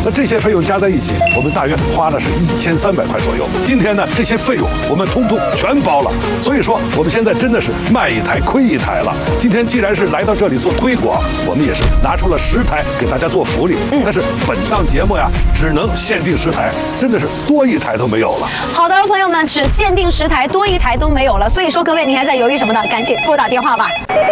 那这些费用加在一起，我们大约花了是1300块左右。今天呢，这些费用我们通通全包了，所以说我们现在真的是卖一台亏一台了。今天既然是来到这里做推广，我们也是拿出了10台给大家做福利。但是本档节目呀，只能限定10台，真的是多一台都没有了。 好的，朋友们，只限定10台，多一台都没有了。所以说，各位你还在犹豫什么呢？赶紧拨打电话吧。